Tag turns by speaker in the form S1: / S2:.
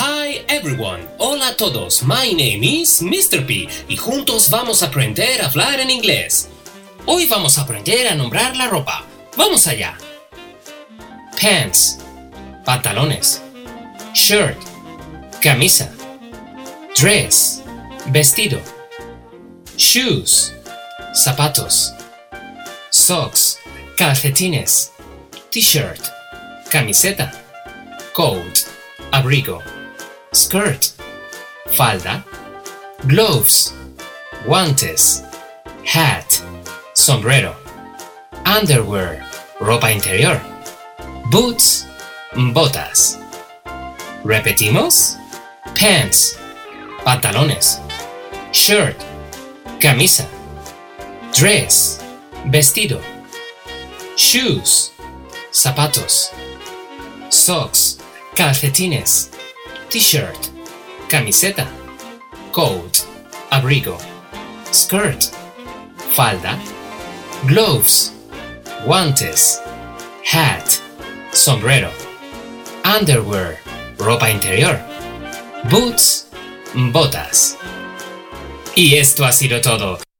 S1: Hi everyone, hola a todos, my name is Mr. P y juntos vamos a aprender a hablar en inglés. Hoy vamos a aprender a nombrar la ropa. ¡Vamos allá! Pants, pantalones. Shirt, camisa. Dress, vestido. Shoes, zapatos. Socks, calcetines. T-shirt, camiseta. Coat, abrigo. Skirt, falda. Gloves, guantes. Hat, sombrero. Underwear, ropa interior. Boots, botas. ¿Repetimos? Pants, pantalones. Shirt, camisa. Dress, vestido. Shoes, zapatos. Socks, calcetines. T-shirt, camiseta. Coat, abrigo. Skirt, falda. Gloves, guantes. Hat, sombrero. Underwear, ropa interior. Boots, botas. Y esto ha sido todo.